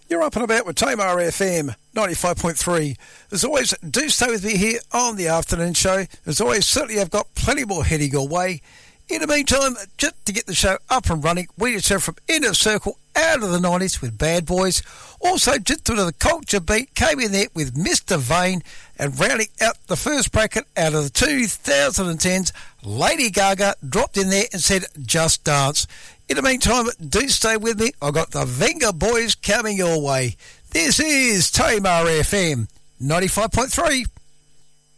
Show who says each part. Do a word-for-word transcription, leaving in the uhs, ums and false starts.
Speaker 1: You're up and about with Tamar F M ninety-five point three. As always, do stay with me here on the afternoon show. As always, certainly I've got plenty more heading your way. In the meantime, just to get the show up and running, we just heard from Inner Circle out of the nineties with Bad Boys. Also, just to the culture beat, came in there with Mister Vane, and rounding out the first bracket out of the twenty tens, Lady Gaga dropped in there and said, Just Dance. In the meantime, do stay with me. I've got the Venga Boys coming your way. This is Tamar F M ninety-five point three.